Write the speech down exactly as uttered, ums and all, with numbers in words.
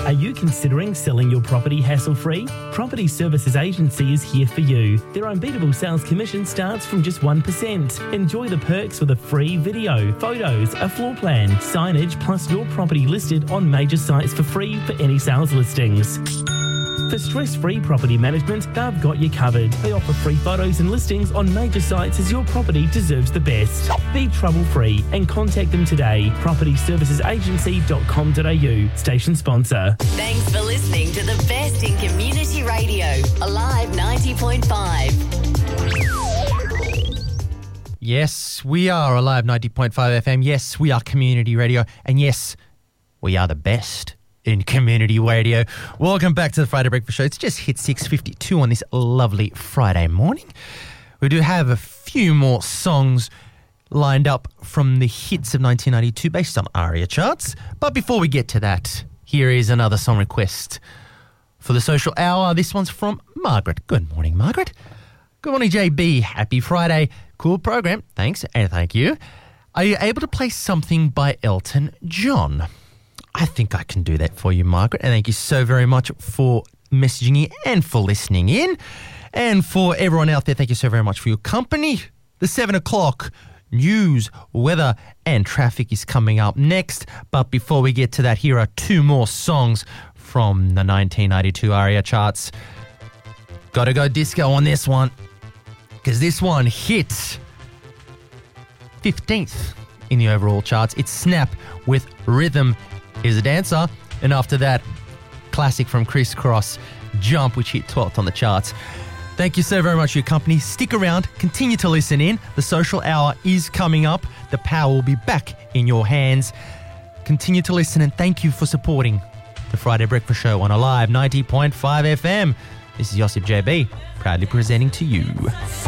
Are you considering selling your property hassle-free? Property Services Agency is here for you. Their unbeatable sales commission starts from just one percent. Enjoy the perks with a free video, photos, a floor plan, signage, plus your property listed on major sites for free for any sales listings. For stress-free property management, they've got you covered. They offer free photos and listings on major sites as your property deserves the best. Be trouble-free and contact them today. property services agency dot com dot a u, station sponsor. Thanks for listening to the best in community radio, Alive ninety point five. Yes, we are Alive ninety point five F M. Yes, we are community radio. And yes, we are the best in community radio. Welcome back to the Friday Breakfast Show. It's just hit six fifty-two on this lovely Friday morning. We do have a few more songs lined up from the hits of nineteen ninety-two based on ARIA charts. But before we get to that, here is another song request for the social hour. This one's from Margaret. Good morning, Margaret. Good morning, J B. Happy Friday. Cool program. Thanks and thank you. Are you able to play something by Elton John? I think I can do that for you, Margaret. And thank you so very much for messaging in and for listening in. And for everyone out there, thank you so very much for your company. The seven o'clock news, weather and traffic is coming up next. But before we get to that, here are two more songs from the nineteen ninety-two ARIA charts. Gotta go disco on this one, because this one hit fifteenth in the overall charts. It's Snap with Rhythm is a Dancer. And after that, classic from Criss Cross, Jump, which hit twelfth on the charts. Thank you so very much for your company. Stick around, continue to listen in. The social hour is coming up. The power will be back in your hands. Continue to listen and thank you for supporting the Friday Breakfast Show on Alive ninety point five F M. This is Josip J B, proudly presenting to you.